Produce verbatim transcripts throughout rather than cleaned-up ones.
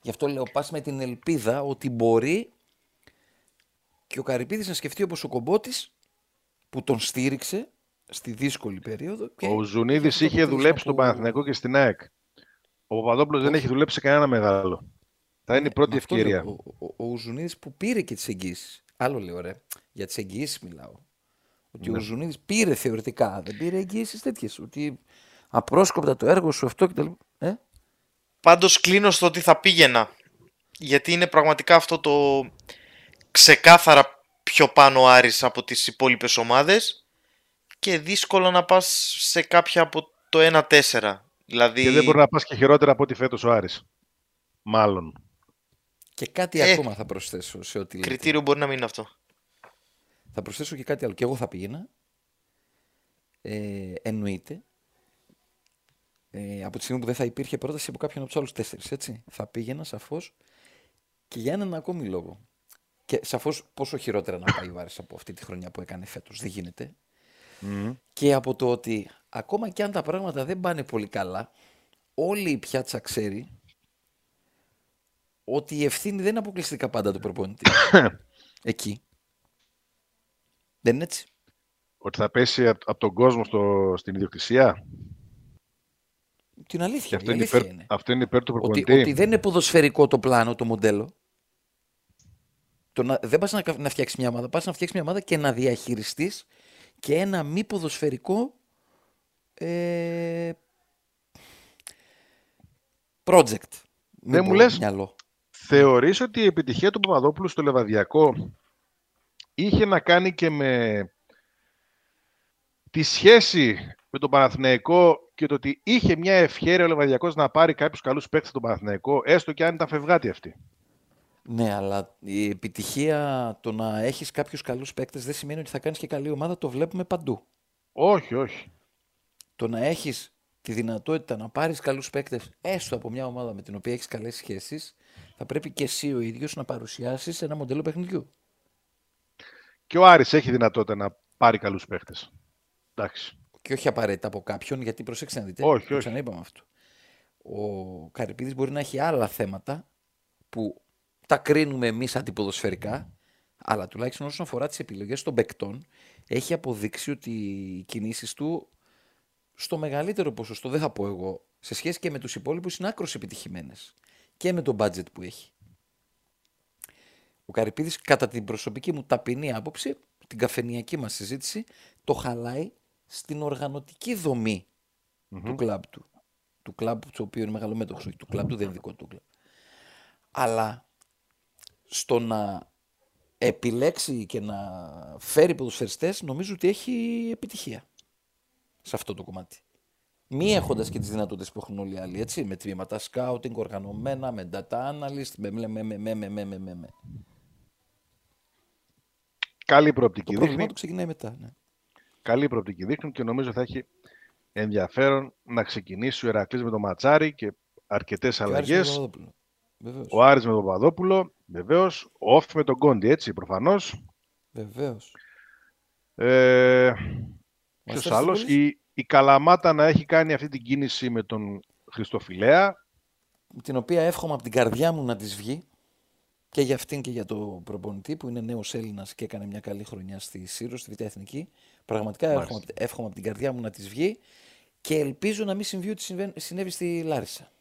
Γι' αυτό λέω πας με την ελπίδα ότι μπορεί και ο Καρυπίδης να σκεφτεί όπως ο Κομπότης που τον στήριξε στη δύσκολη περίοδο και Ο είχε Ζουνίδης αυτό το είχε αποτέλεσμα δουλέψει στον που... Παναθηναϊκό και στην ΑΕΚ. Ο Παπαδόπουλος δεν έχει Όχι. δουλέψει σε κανένα μεγάλο. Θα είναι Ναι, η με πρώτη αυτό λέω. ευκαιρία. Ο, ο, ο Ζουνίδης που πήρε και τις εγγύσεις. Άλλο λέω ρε. Για τις εγγύσεις μιλάω. Ότι ο Ναι. Ζουνίδης πήρε θεωρητικά. Δεν πήρε εγγύσεις τέτοιες. Ότι απρόσκοπτα το έργο σου αυτό κτλ. Ε? Πάντως κλείνω στο ότι θα πήγαινα. Γιατί είναι πραγματικά αυτό το ξεκάθαρα πιο πάνω Άρης από τις υπόλοιπες ομάδες και δύσκολο να πας σε κάποια από το ένα τέσσερα. Και δεν μπορεί Δηλαδή, να πας και χειρότερα από ό,τι φέτος ο Άρης. Μάλλον. Και κάτι ε, ακόμα θα προσθέσω σε ό,τι λέτε. κριτήριο μπορεί να μην είναι αυτό. Θα προσθέσω και κάτι άλλο. Και εγώ θα πήγαινα. Ε, εννοείται. Ε, από τη στιγμή που δεν θα υπήρχε πρόταση από κάποιον από του άλλου τέσσερι. Έτσι. Θα πήγαινα σαφώ και για έναν ακόμη λόγο. Και σαφώ πόσο χειρότερα να πάει ο Άρης από αυτή τη χρονιά που έκανε φέτο. Δεν γίνεται. Mm. Και από το ότι ακόμα και αν τα πράγματα δεν πάνε πολύ καλά, όλη η πιάτσα ξέρει ότι η ευθύνη δεν είναι αποκλειστικά πάντα του προπονητή. Εκεί. Δεν είναι έτσι. Ότι θα πέσει από, από τον κόσμο στο, στην ιδιοκτησία. Την Και αλήθεια. αυτό Η είναι, αλήθεια υπέρ, είναι. αυτό είναι υπέρ του Ότι, προπονητή. ότι δεν είναι ποδοσφαιρικό το πλάνο, το μοντέλο. Το να, δεν πας να, να φτιάξεις μια ομάδα, πας να φτιάξεις μια ομάδα και να διαχειριστείς και ένα μη ποδοσφαιρικό ε, project. Ναι, Μην μου πω λες, μυαλό. θεωρείς ότι η επιτυχία του Παπαδόπουλου στο Λεβαδιακό είχε να κάνει και με τη σχέση με τον Παναθηναϊκό και το ότι είχε μια ευχέρεια ο Λεβαδιακός να πάρει κάποιους καλούς παίκτες στον Παναθηναϊκό, έστω και αν ήταν φευγάτη αυτή. Ναι, αλλά η επιτυχία το να έχεις κάποιους καλούς παίκτες δεν σημαίνει ότι θα κάνεις και καλή ομάδα, το βλέπουμε παντού. Όχι, όχι. Το να έχεις τη δυνατότητα να πάρεις καλούς παίκτες έστω από μια ομάδα με την οποία έχεις καλές σχέσεις, θα πρέπει και εσύ ο ίδιος να παρουσιάσεις ένα μοντέλο παιχνιδιού. Και ο Άρης έχει δυνατότητα να πάρει καλούς παίκτες. Εντάξει. Και όχι απαραίτητα από κάποιον, γιατί προσέξτε να δείτε, Όχι, το όχι. ξαναείπαμε αυτό. Ο Καρυπίδης μπορεί να έχει άλλα θέματα που τα κρίνουμε εμείς αντιποδοσφαιρικά, αλλά τουλάχιστον όσον αφορά τις επιλογές των παικτών, έχει αποδείξει ότι οι κινήσεις του στο μεγαλύτερο ποσοστό, δεν θα πω εγώ, σε σχέση και με τους υπόλοιπους είναι άκρως επιτυχημένες. Και με το budget που έχει. Ο Καρυπίδης, κατά την προσωπική μου ταπεινή άποψη, την καφενειακή μας συζήτηση, το χαλάει στην οργανωτική δομή Mm-hmm. του κλαμπ του. Του κλαμπ του οποίου είναι μεγαλομέτωχος, όχι του κλαμπ του δεν είναι δικό του κλαμπ. Αλλά στο να επιλέξει και να φέρει ποδοσφαιριστές νομίζω ότι έχει επιτυχία σε αυτό το κομμάτι. Μη έχοντας και τις δυνατότητες που έχουν όλοι οι άλλοι, έτσι, με τμήματα scouting, οργανωμένα, με data analyst, με με με με με με με με με. Καλή Το προοπτική πρόβλημα δείχνει. του ξεκινάει μετά, ναι. Καλή προοπτική δείχνουν και νομίζω θα έχει ενδιαφέρον να ξεκινήσει ο Ηρακλής με τον Ματσάρη και αρκετές Και ο Άρης με τον αλλαγές. Παπαδόπουλο. Βεβαίως. Ο Άρης με τον Παπαδόπουλο, βεβαίως. Ο Όφη με τον Κόντι, έτσι, προφανώς. Βεβαίως. Ε, ποιος Αστέρας άλλος. Τρίπολης. Η, η Καλαμάτα να έχει κάνει αυτή την κίνηση με τον Χριστοφιλέα. Την οποία εύχομαι από την καρδιά μου να της βγει και για αυτήν και για το προπονητή που είναι νέος Έλληνας και έκανε μια καλή χρονιά στη Σύρο, στη Β' Εθνική. Πραγματικά εύχομαι, εύχομαι από την καρδιά μου να της βγει και ελπίζω να μην συμβεί ό,τι συμβαίνει- συνέβη στη Λάρισα.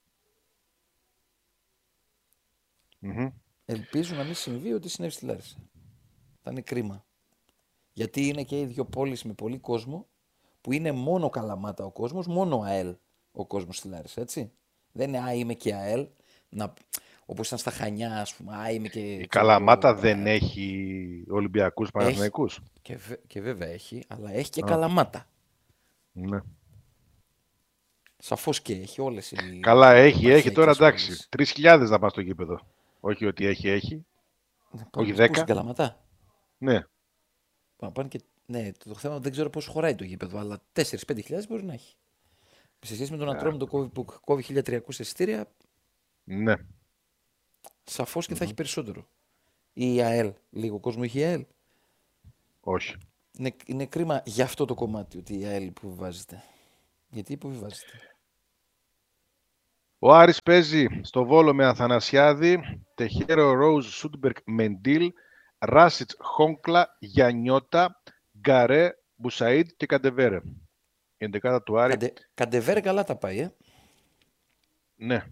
Mm-hmm. Ελπίζω να μην συμβεί ό,τι συνέβη στη Λάρισα. Θα είναι κρίμα. Γιατί είναι και οι δύο πόλεις με πολύ κόσμο που είναι μόνο Καλαμάτα ο κόσμος, μόνο ΑΕΛ ο κόσμος στη Λάρισα, έτσι. Δεν είναι α, είμαι και ΑΕΛ, να, όπως ήταν στα Χανιά, ας πούμε, α, είμαι και... Η Καλαμάτα ξέρω, δεν α, έχει Ολυμπιακούς Παναθηναϊκούς. Και, βε, και βέβαια έχει, αλλά έχει και Α. Καλαμάτα. Ναι. Σαφώς και έχει όλες οι... Καλά, έχει, έχει. επαρχιακές Τώρα εντάξει. πόλεις. Τρεις χιλιάδες να πας στο γήπεδο. Όχι ότι έχει, έχει. Ναι, Όχι πού δέκα. στην Καλαματά. Ναι. Να πάνε και... Ναι, το, το θέμα δεν ξέρω πόσο χωράει το γήπεδο, αλλά τέσσερις πέντε χιλιάδες μπορεί να έχει. Σε σχέση με τον Ατρόμητο που, που κόβει χίλια τριακόσια εισιτήρια, Ναι. σαφώς και Mm-hmm. θα έχει περισσότερο. Ή η ΑΕΛ. Λίγο κόσμο έχει η ΑΕΛ. Όχι. Είναι, είναι κρίμα για αυτό το κομμάτι ότι η ΑΕΛ υποβιβάζεται. Γιατί υποβιβάζεται. Ο Άρης παίζει στο Βόλο με Αθανασιάδη, Τεχέρο, Ρόουζ, Σούντμπερκ, Μεντίλ, Ράσιτς, Χόγκλα, Γιαννιώτα, Γκαρέ, Μπουσαΐντ και Καντεβέρε. Η ενδεκάδα του Άρη. Καντε, Καντεβέρε καλά τα πάει, ε. Ναι.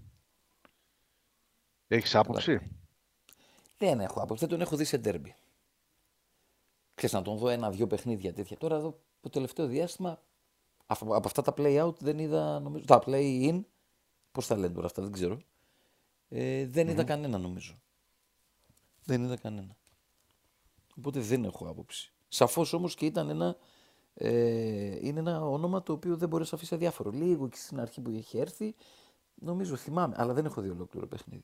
Έχεις άποψη? Δεν έχω άποψη. Δεν τον έχω δει σε ντέρμπι. Ξέρεις, να τον δω ένα-δυο παιχνίδια τέτοια. Τώρα εδώ το τελευταίο διάστημα από αυτά τα play-out δεν είδα, νομίζω. Τα play-in, πώς τα λένε τώρα αυτά, δεν ξέρω. Ε, δεν είδα mm-hmm. κανένα, νομίζω. Δεν είδα κανένα. Οπότε δεν έχω άποψη. Σαφώς όμως και ήταν ένα, ε, είναι ένα όνομα το οποίο δεν μπορεί να αφήσει αδιάφορο. Λίγο και στην αρχή που είχε έρθει, νομίζω θυμάμαι, αλλά δεν έχω δει ολόκληρο παιχνίδι.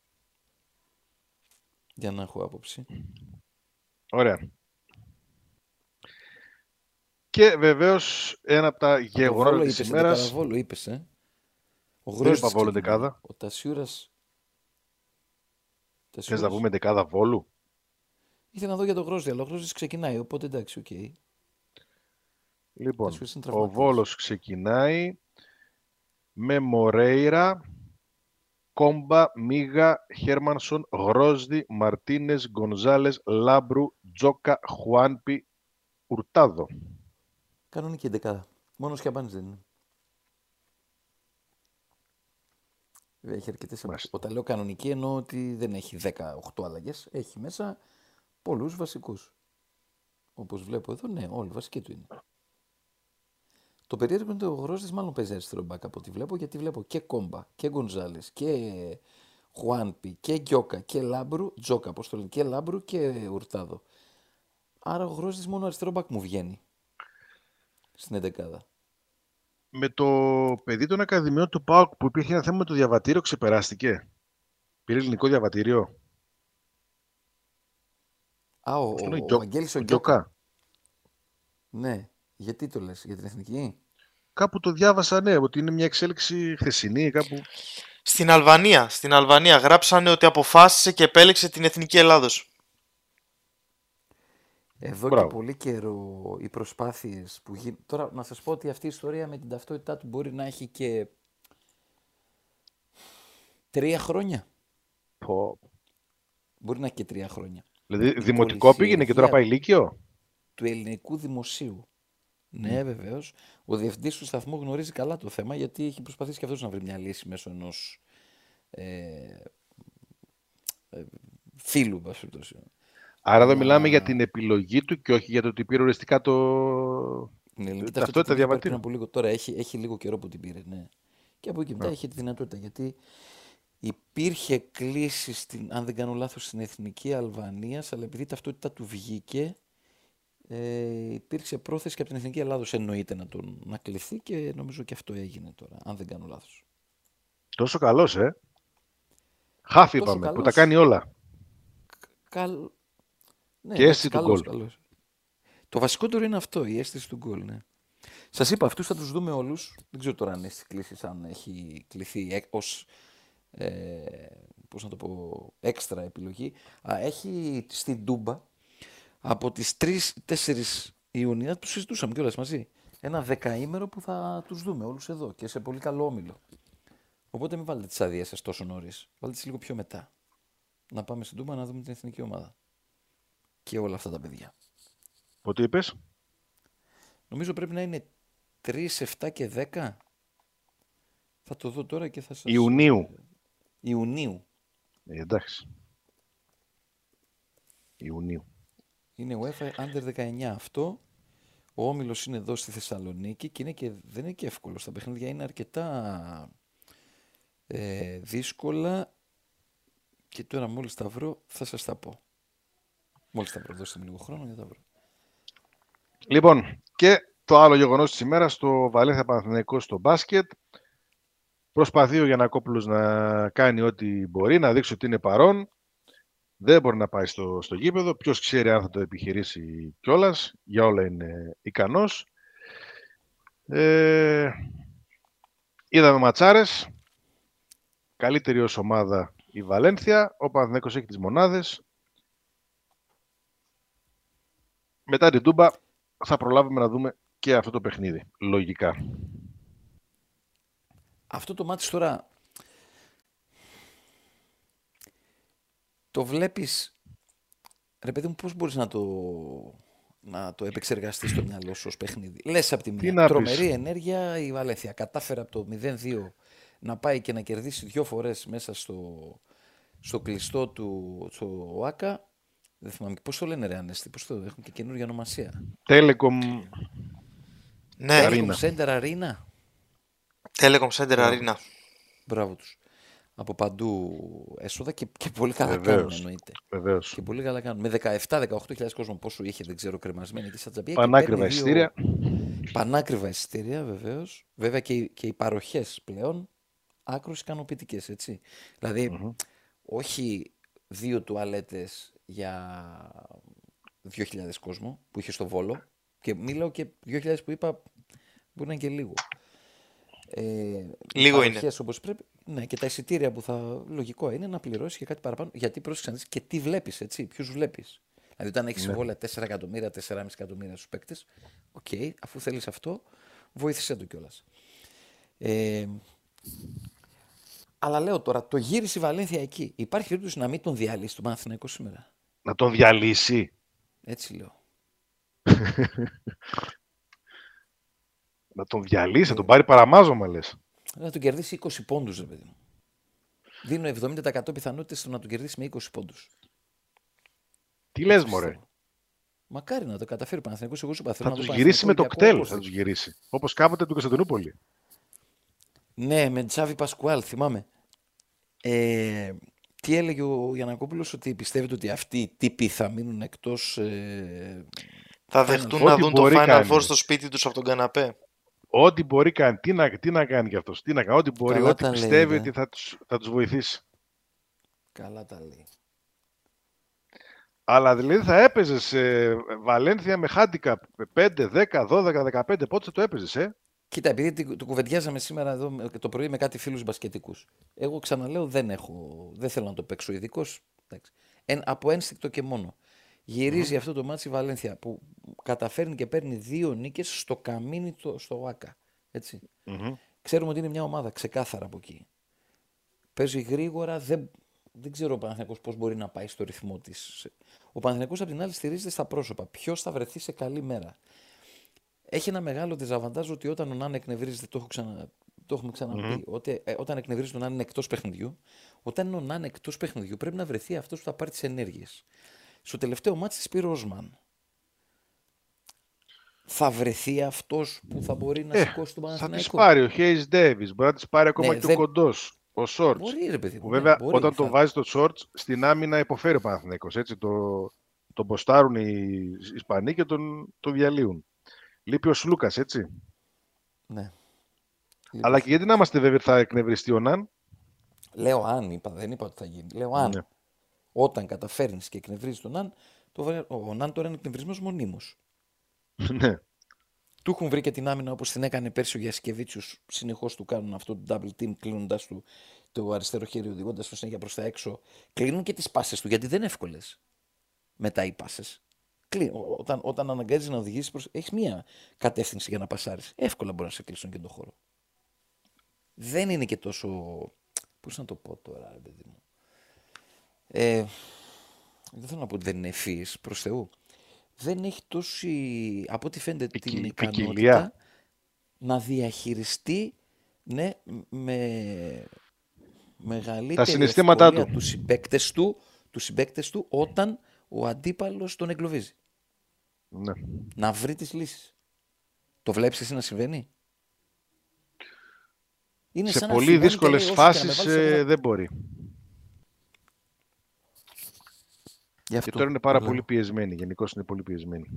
Για να έχω άποψη. Ωραία. Και βεβαίως ένα από τα γεγονότα της ημέρας. Το Βόλο είπες, ε. Ο δεν είπα Βόλο δεκάδα. Ο Τασιούρας. Θες να πούμε δεκάδα Βόλου? Ήθελα να δω για τον Γρόσδη, αλλά ο Γρόσδης ξεκινάει, οπότε εντάξει, οκ. Okay. Λοιπόν, ο Βόλος ξεκινάει με Μορέιρα, Κόμπα, Μίγα, Χέρμανσον, Γρόσδη, Μαρτίνες, Γκονζάλες, Λάμπρου, Τζόκα, Χουάνπι, Ουρτάδο. Κανονική δεκάδα. Μόνο Σιαμπάνης δεν είναι. Έχει αρκετές. Όταν λέω κανονική εννοώ ότι δεν έχει δεκαοκτώ αλλαγές. Έχει μέσα πολλούς βασικούς. Όπως βλέπω εδώ, ναι, όλοι βασικοί του είναι. Το περίεργο είναι ότι ο Γρόσδης μάλλον παίζει αριστερό μπακ από ό,τι βλέπω, γιατί βλέπω και Κόμπα και Γκονζάλες και Χουάνπι και Γκιόκα και Λάμπρου, Τζόκα πώς το λένε, και Λάμπρου και Ουρτάδο. Άρα ο Γρόσδης μόνο αριστερό μπακ μου βγαίνει στην εντεκάδα. Με το παιδί των Ακαδημιών του ΠΑΟΚ που υπήρχε ένα θέμα με το διαβατήριο, ξεπεράστηκε? Πήρε ελληνικό διαβατήριο? Α, ο, ο, ο, ο Αγγέλης ο Γκιόκα. Ναι. Γιατί το λες, για την εθνική? Κάπου το διάβασα, ναι, ότι είναι μια εξέλιξη χθεσινή κάπου. Στην Αλβανία, στην Αλβανία γράψανε ότι αποφάσισε και επέλεξε την εθνική Ελλάδος. Εδώ Μπράβο. Και πολύ καιρό οι προσπάθειες που γίνουν. Τώρα να σας πω ότι αυτή η ιστορία με την ταυτότητά του μπορεί να έχει και τρία χρόνια. Πω. Μπορεί να έχει και τρία χρόνια. Δηλαδή δημοτικό πήγαινε και τώρα πάει λύκειο. Του ελληνικού δημοσίου. Ναι, mm. βεβαίως. Ο διευθυντής του σταθμού γνωρίζει καλά το θέμα, γιατί έχει προσπαθήσει και αυτός να βρει μια λύση μέσω ενός ε, ε, φίλου. Άρα εδώ μιλάμε για την επιλογή του και όχι για το ότι πήρε οριστικά το την ελληνική ταυτότητα διαβατήριο. Από λίγο, τώρα έχει, έχει λίγο καιρό που την πήρε, ναι. Και από εκεί μετά έχει τη δυνατότητα, γιατί υπήρχε κλίση, στην, αν δεν κάνω λάθος, στην εθνική Αλβανίας, αλλά επειδή η ταυτότητα του βγήκε, Ε, υπήρξε πρόθεση και από την Εθνική Ελλάδος εννοείται να, τον, να κληθεί και νομίζω και αυτό έγινε τώρα, αν δεν κάνω λάθος. Τόσο καλός, ε. Χάφι είπαμε, καλός, που τα κάνει όλα. Καλ... Ναι, και αίσθηση του γκολ. Το βασικότερο είναι αυτό, η αίσθηση του γκολ, ναι. Σας είπα, αυτούς θα τους δούμε όλους. Δεν ξέρω τώρα αν έχει κλείσει, αν έχει κληθεί ως ε, πώς να το πω, έξτρα επιλογή. Α, έχει στην Τούμπα από τις τρεις τέσσερις Ιουνίου, τους συζητούσαμε κιόλας μαζί. Ένα δεκαήμερο που θα τους δούμε όλους εδώ και σε πολύ καλό όμιλο. Οπότε μην βάλετε τις άδειες σας τόσο νωρίς. Βάλτε τις λίγο πιο μετά. Να πάμε στην Τούμπα να δούμε την εθνική ομάδα. Και όλα αυτά τα παιδιά. Πότε είπες? Νομίζω πρέπει να είναι τρεις, επτά και δέκα. Θα το δω τώρα και θα σας... Ιουνίου. Ιουνίου. Ε, εντάξει. Ιουνίου. Είναι UEFA Under δεκαεννιά αυτό. Ο όμιλος είναι εδώ στη Θεσσαλονίκη και, είναι και δεν είναι και εύκολο. Τα παιχνίδια είναι αρκετά ε, δύσκολα. Και τώρα μόλις τα βρω θα σας τα πω. Μόλις τα βρω, δώστε μου λίγο χρόνο για τα βρω. Λοιπόν, και το άλλο γεγονός της ημέρας, το Βαλένθια Παναθηναϊκός στο μπάσκετ. Προσπαθεί ο Γιαννακόπουλος να κάνει ό,τι μπορεί, να δείξει ότι είναι παρόν. Δεν μπορεί να πάει στο, στο γήπεδο. Ποιος ξέρει αν θα το επιχειρήσει κιόλας. Για όλα είναι ικανός. Ε, είδαμε ματσάρες. Καλύτερη ως ομάδα η Βαλένθια. Ο Παναθηναϊκός έχει τις μονάδες. Μετά την Τούμπα θα προλάβουμε να δούμε και αυτό το παιχνίδι. Λογικά. Αυτό το μάτι τώρα το βλέπεις, ρε παιδί μου, πώς μπορείς να το, να το επεξεργαστείς στο μυαλό σου ως παιχνίδι. Λες από τη Τι μία, να τρομερή πεις. ενέργεια η Βαλένθια. Κατάφερε από το μηδέν δύο να πάει και να κερδίσει δύο φορές μέσα στο, στο κλειστό του στο ΟΑΚΑ. Δεν θυμάμαι πώς το λένε ρε Ανέστη, πώς το έχουν και καινούργια ονομασία. Telecom Ναι, Arena. Telecom Center Arena. Telecom Center Μπράβο. Arena. Μπράβο τους. Από παντού έσοδα και, και πολύ καλά κάνουν Βεβαίως. εννοείται. Βεβαίως. Και πολύ καλά κάνουν. Με δεκαεπτά με δεκαοκτώ χιλιάδες κόσμο πόσο είχε δεν ξέρω κρεμασμένη εκεί στα τζαμπία. και Πανάκριβα παίρνει δύο- εισιτήρια. Πανάκριβα εισιτήρια βεβαίως. Βέβαια και, οι- και οι παροχές πλέον άκρως ικανοποιητικές έτσι. Δηλαδή Μμμ. όχι δύο τουαλέτες για δύο χιλιάδες κόσμο που είχε στο Βόλο και μίλαω και δύο χιλιάδες που είπα μπορεί να είναι και λίγο. Ε, Λίγο είναι. παροχές όπως πρέπει. Ναι, και τα εισιτήρια που θα λογικό είναι να πληρώσει και κάτι παραπάνω. Γιατί πρόσεξε να δεις και τι βλέπεις, έτσι, ποιους βλέπεις. Δηλαδή, όταν έχεις Ναι. συμβόλαια τέσσερα εκατομμύρια, τέσσερα κόμμα πέντε εκατομμύρια στους παίκτες, οκ, αφού θέλεις αυτό, βοήθησέ το κιόλας. Ε, αλλά λέω τώρα, το γύρισε η Βαλένθια εκεί. Υπάρχει περίπτωση να μην τον διαλύσει το Παναθηναϊκό σήμερα. Να τον διαλύσει. Έτσι λέω. Να τον διαλύσει, να τον πάρει παραμάζωμα λες. Να τον κερδίσει είκοσι πόντους, ρε παιδί μου. Δίνω εβδομήντα τοις εκατό πιθανότητες στο να τον κερδίσει με είκοσι πόντους. Τι λες Έτσι μωρέ. πιστεύω. Μακάρι να το καταφέρει ο Παναθηναϊκός. Εγώ σου είπα, θέλω Θα να τους δω γυρίσει με το Παναθηναϊκό κτέλ. Ολυμπιακό Θα όπως τους γυρίσει. Όπως κάποτε του Κωνσταντινούπολη. Ναι, με Τζάβι Πασκουάλ, θυμάμαι. Ε, τι έλεγε ο Γιαννακόπουλος, ότι πιστεύετε ότι αυτοί οι τύποι θα μείνουν εκτός... Ε, Θα Final δεχτούν Four. να Ό,τι δουν το μπορεί Final κάνει. Four στο σπίτι τους από τον καναπέ. Ό,τι μπορεί κάνει. Τι να, τι να κάνει κι αυτός. Τι να κάνει. Ό,τι μπορεί. Καλά Ό,τι τα λέει, πιστεύει ρε. ότι θα τους, θα τους βοηθήσει. Καλά τα λέει. Αλλά δηλαδή θα έπαιζε σε Βαλένθια με handicap πέντε, δέκα, δώδεκα, δεκαπέντε. Πότε θα το έπαιζε, ε? Κοίτα, επειδή το- το κουβεντιάζαμε σήμερα εδώ με- το πρωί με κάτι φίλους μπασκετικούς. Εγώ ξαναλέω δεν έχω, δεν θέλω να το παίξω ειδικός. Εντάξει. Εν, από ένστικτο και μόνο. Γυρίζει αυτό το μάτσι η Βαλένθια που καταφέρνει και παίρνει δύο νίκες στο καμίνι το, στο ΟΑΚΑ. Έτσι. Μμμ. Ξέρουμε ότι είναι μια ομάδα ξεκάθαρα από εκεί. Παίζει γρήγορα, δεν, δεν ξέρω ο Παναθηναϊκός πώς μπορεί να πάει στο ρυθμό της. Ο Παναθηναϊκός απ' την άλλη στηρίζεται στα πρόσωπα. Ποιος θα βρεθεί σε καλή μέρα. Έχει ένα μεγάλο δεζαβαντάζ ότι όταν ο Νάν εκνευρίζεται, το, έχω ξανα, το έχουμε ξαναπεί, ότι, ε, όταν εκνευρίζει τον Νάν είναι εκτός παιχνιδιού, όταν είναι ο Νάν εκτός παιχνιδιού πρέπει να βρεθεί αυτός που θα πάρει τις ενέργειες. Στο τελευταίο μάτι της πήρε ο Οσμάν. Θα βρεθεί αυτός που θα μπορεί να Ε, σηκώσει τον θα τις Παναθηναϊκό. πάρει ο Χέις Ντέβις. Μπορεί να τις πάρει ακόμα Ναι, και δεν- ο κοντός. Ο Σόρτς. Μπορεί, ρε παιδί μου. Που ναι, βέβαια μπορεί, όταν θα- το βάζει το Σόρτς στην άμυνα υποφέρει ο Παναθηναϊκός. Έτσι το, τον ποστάρουν οι Ισπανοί και τον, τον διαλύουν. Λείπει ο Σλούκας, έτσι. Ναι. Αλλά και γιατί να είμαστε βέβαιοι ότι θα εκνευριστεί ο Ναν. Λέω αν είπα, δεν είπα ότι θα γίνει. Λέω αν. Ναι. Όταν καταφέρνει και εκνευρίζει τον Ναν, το, βα- ο Ναν τώρα είναι εκνευρισμένο μονίμως. Ναι. Του έχουν βρει και την άμυνα όπως την έκανε πέρσι ο Γιασκεβίτσιους. Συνεχώς του κάνουν αυτό το double team, κλείνοντας του το αριστερό χέρι, οδηγώντας το συνέχεια προς τα έξω. Κλείνουν και τις πάσες του, γιατί δεν είναι εύκολες μετά οι πάσες. Κλεί- ό- Όταν, όταν αναγκάζεις να οδηγήσεις προς... έχεις μία κατεύθυνση για να πασάρεις. Εύκολα μπορεί να σε κλείσουν και τον χώρο. Δεν είναι και τόσο... Πώς να το πω τώρα, ρε παιδί μου. Ε, δεν θέλω να πω ότι δεν είναι ευφύης, προς Θεού. Δεν έχει τόση, από ό,τι φαίνεται, την Ποικι- ικανότητα ποικιλία. να διαχειριστεί ναι, με μεγαλύτερη Τα συναισθήματά ευκολία του. τους συμπαίκτες του, τους συμπαίκτες του όταν ο αντίπαλος τον εγκλωβίζει. Ναι. Να βρει τις λύσεις. Το βλέπεις εσύ να συμβαίνει? Είναι Σε σαν να πολύ θυμώνει και δύσκολες λέει, «Όσο και να με φάσεις βάλεις, ε, εγώ θα-» δεν μπορεί. Γι' Και αυτό τώρα είναι πάρα το πολύ λέω. πιεσμένη. Γενικώς είναι πολύ πιεσμένη.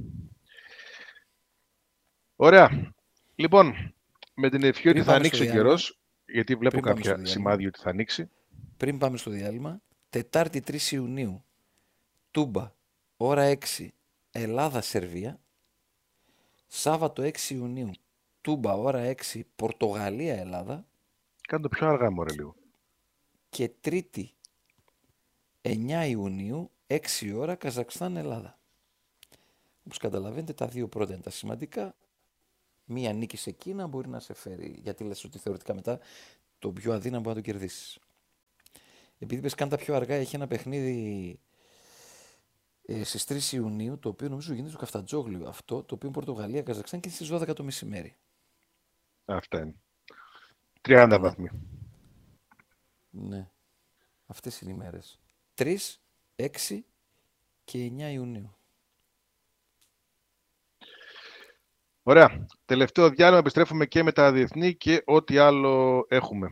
Ωραία. Λοιπόν, με την ευχή ότι Πριν θα πάμε στο ανοίξει ο διάλειμμα, καιρός, γιατί βλέπω πριν πάμε στο κάποια διάλειμμα. σημάδια ότι θα ανοίξει. Πριν πάμε στο διάλειμμα, Τετάρτη τρεις Ιουνίου, Τούμπα, ώρα έξι, Ελλάδα-Σερβία. Σάββατο έξι Ιουνίου, Τούμπα, ώρα έξι, Πορτογαλία-Ελλάδα. Κάνε το πιο αργά, μωρέ, λίγο. Και Τρίτη εννιά Ιουνίου, έξι ώρα, Καζακστάν-Ελλάδα. Όπως καταλαβαίνετε, τα δύο πρώτα είναι τα σημαντικά. Μία νίκη σε Κίνα μπορεί να σε φέρει, γιατί λες ότι θεωρητικά μετά το πιο αδύναμο μπορεί να το κερδίσεις. επειδή πες καν τα πιο αργά, έχει ένα παιχνίδι ε, στις τρεις Ιουνίου, το οποίο νομίζω γίνεται στο Καφτατζόγλιο αυτό, το οποίο είναι Πορτογαλία, Καζακστάν και στις δώδεκα το μεσημέρι. Αυτά είναι. τριάντα Ναι. βαθμοί. Ναι. Αυτές είναι οι μέρες. τρεις, έξι και εννιά Ιουνίου. Ωραία. Τελευταίο διάλειμμα, επιστρέφουμε και με τα διεθνή και ό,τι άλλο έχουμε.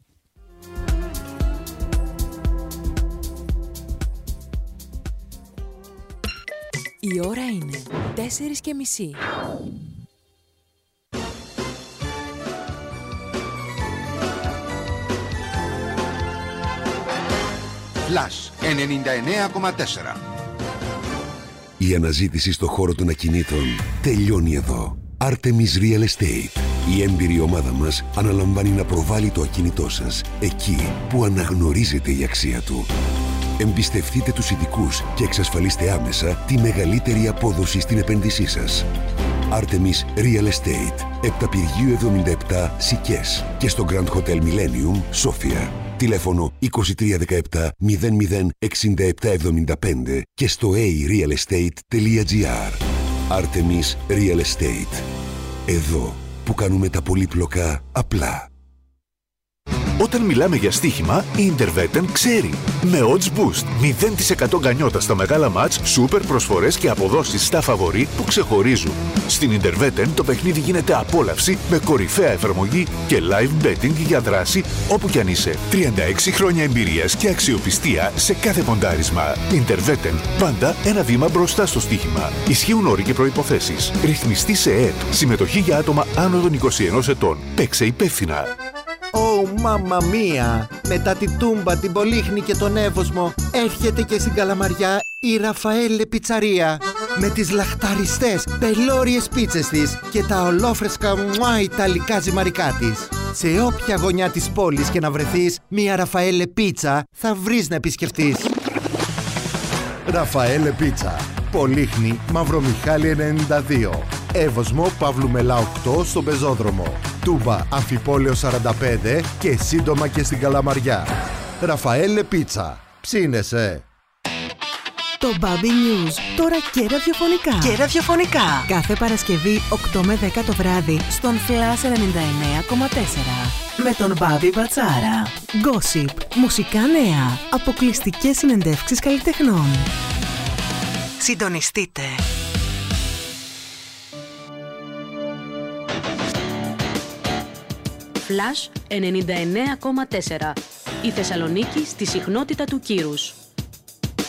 Η ώρα είναι τέσσερις και μισή. Flash ενενήντα εννέα κόμμα τέσσερα. Η αναζήτηση στο χώρο των ακινήτων τελειώνει εδώ. Artemis Real Estate. Η έμπειρη ομάδα μας αναλαμβάνει να προβάλλει το ακίνητό σας εκεί που αναγνωρίζεται η αξία του. Εμπιστευτείτε τους ειδικούς και εξασφαλίστε άμεσα τη μεγαλύτερη απόδοση στην επένδυσή σας. Artemis Real Estate. Επταπηργίου εβδομήντα επτά Σικές και στο Grand Hotel Millennium Σόφια. Τηλέφωνο είκοσι τρία δεκαεπτά μηδέν μηδέν εξήντα επτά εβδομήντα πέντε και στο a real estate τελεία gr. Artemis Real Estate. Εδώ που κάνουμε τα πολύπλοκα απλά. Όταν μιλάμε για στοίχημα, η Interveten ξέρει. Με odds boost, μηδέν τοις εκατό γκανιότα στα μεγάλα μάτς, σούπερ προσφορές και αποδόσεις στα φαβορί που ξεχωρίζουν. Στην Interveten το παιχνίδι γίνεται απόλαυση με κορυφαία εφαρμογή και live betting για δράση όπου κι αν είσαι. τριάντα έξι χρόνια εμπειρίας και αξιοπιστία σε κάθε ποντάρισμα. Interveten, πάντα ένα βήμα μπροστά στο στοίχημα. Ισχύουν όροι και προϋποθέσεις. Ρυθμιστή σε ΕΕΠ. Συμμετοχή για άτομα άνω των είκοσι ενός ετών. Παίξε υπεύθυνα. Ω, μάμα μία! Μετά τη Τούμπα, την Πολύχνη και τον Εύωσμο, έρχεται και στην Καλαμαριά η Ραφαέλε Πιτσαρία. Με τις λαχταριστές, πελώριες πίτσες της και τα ολόφρεσκα μουά ιταλικά ζυμαρικά της. Σε όποια γωνιά της πόλης και να βρεθείς, μια Ραφαέλε Πίτσα θα βρεις να επισκεφτείς. Ραφαέλε Πίτσα. Πολύχνη, Μαυρομιχάλη ενενήντα δύο. Εύωσμο, Παύλου Μελά οκτώ στον Πεζόδρομο. Τούμπα, Αμφιπόλαιο σαράντα πέντε και σύντομα και στην Καλαμαριά. Ραφαέλε Πίτσα. Ψήνεσαι. Το Bobby News, τώρα και ραδιοφωνικά. Και ραδιοφωνικά. Κάθε Παρασκευή οκτώ με δέκα το βράδυ στον Flash ενενήντα εννέα κόμμα τέσσερα. Με τον Μπάμπη Μπατσάρα. Gossip, μουσικά νέα, αποκλειστικές συνεντεύξεις καλλιτεχνών. Συντονιστείτε. Flash ενενήντα εννέα κόμμα τέσσερα. Η Θεσσαλονίκη στη συχνότητα του κύρους.